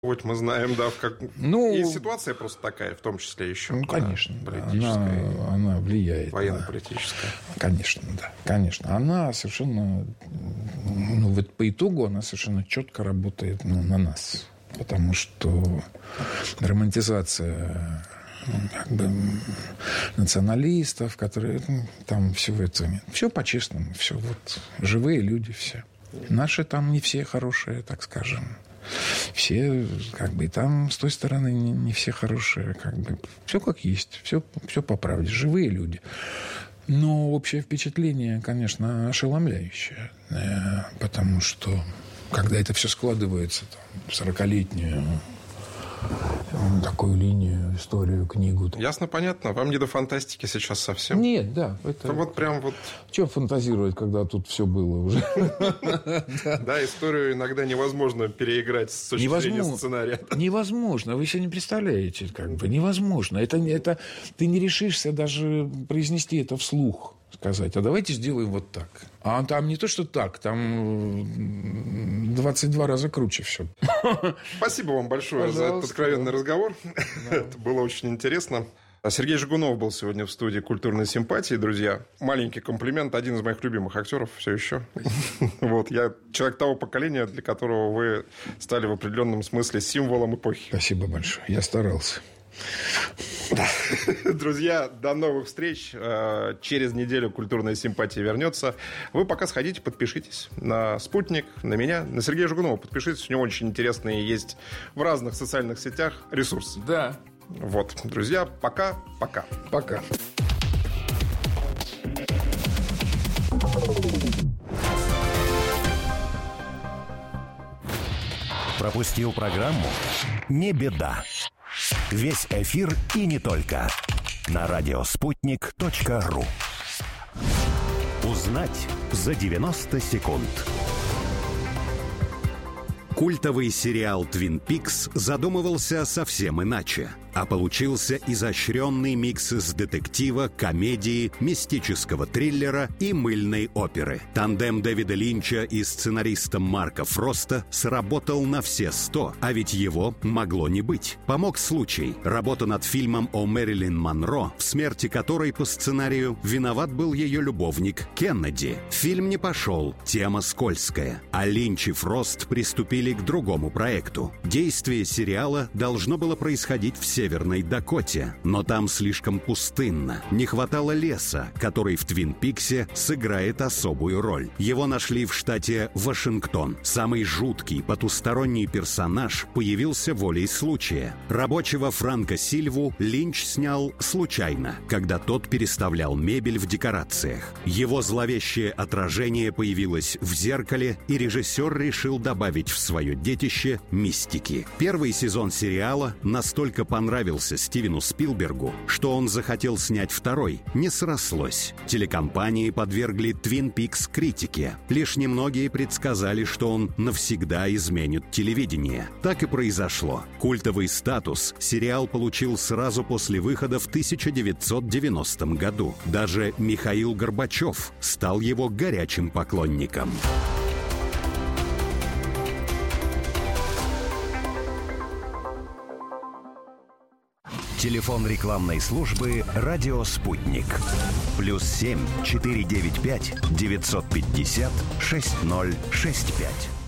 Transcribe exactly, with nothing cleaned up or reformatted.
Вот мы знаем, да, в как... ну, и ситуация просто такая, в том числе еще. Ну, конечно, да, политическая, она, она влияет. Военно-политическая. Да. Конечно, да, конечно. Она совершенно, ну, вот по итогу она совершенно четко работает, ну, на нас. Потому что романтизация, ну, как бы, националистов, которые, ну, там все это, все по-честному, все вот живые люди все. Наши там не все хорошие, так скажем. Все, как бы, там с той стороны не, не все хорошие, как бы. Все как есть, все, все по правде. Живые люди. Но общее впечатление, конечно, ошеломляющее. Потому что, когда это все складывается, там, сорокалетнюю такую линию, историю, книгу. Ясно, понятно. Вам не до фантастики сейчас совсем? Нет, да. Это... Вот прям вот... Что фантазировать, когда тут все было уже? Да, историю иногда невозможно переиграть с точки зрения сценария. Невозможно. Вы себе не представляете, как бы. Невозможно. Это, это, ты не решишься даже произнести это вслух. Сказать, а давайте сделаем вот так. А там не то, что так, там двадцать два раза круче все. Спасибо вам большое, пожалуйста, за этот откровенный, да, разговор. Да. Это было очень интересно. Сергей Жигунов был сегодня в студии «Культурной симпатии», друзья. Маленький комплимент. Один из моих любимых актеров все еще. Вот, я человек того поколения, для которого вы стали в определенном смысле символом эпохи. Спасибо большое. Я старался. Да. Друзья, до новых встреч. Через неделю «Культурная симпатия» вернется. Вы пока сходите, подпишитесь на «Спутник», на меня, на Сергея Жигунова. Подпишитесь, у него очень интересные есть в разных социальных сетях ресурсы. Да. Вот, друзья, пока-пока. Пока. Пропустил программу? Не беда. Весь эфир и не только на радиоспутник точка ру. Узнать за девяносто секунд. Культовый сериал «Твин Пикс» задумывался совсем иначе, а получился изощренный микс из детектива, комедии, мистического триллера и мыльной оперы. Тандем Дэвида Линча и сценариста Марка Фроста сработал на все сто, а ведь его могло не быть. Помог случай. Работа над фильмом о Мэрилин Монро, в смерти которой по сценарию виноват был ее любовник Кеннеди. Фильм не пошел, тема скользкая, а Линч и Фрост приступили к другому проекту. Действие сериала должно было происходить в Северной Дакоте, но там слишком пустынно. Не хватало леса, который в «Твин Пиксе» сыграет особую роль. Его нашли в штате Вашингтон. Самый жуткий потусторонний персонаж появился волей случая. Рабочего Франка Сильву Линч снял случайно, когда тот переставлял мебель в декорациях. Его зловещее отражение появилось в зеркале, и режиссер решил добавить в свое детище мистики. Первый сезон сериала настолько понравился Стивену Спилбергу, что он захотел снять второй. Не срослось. Телекомпании подвергли «Твин Пикс» критике. Лишь немногие предсказали, что он навсегда изменит телевидение. Так и произошло. Культовый статус сериал получил сразу после выхода в тысяча девятьсот девяностом году. Даже Михаил Горбачев стал его горячим поклонником. Телефон рекламной службы «Радио Спутник». Плюс семь четыре девять пять девятьсот пятьдесят шесть ноль шесть пять.